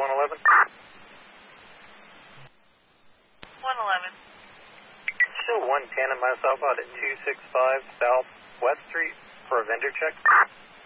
111. 111. Show 1 tandem mile southbound at 265 South West Street for a vendor check.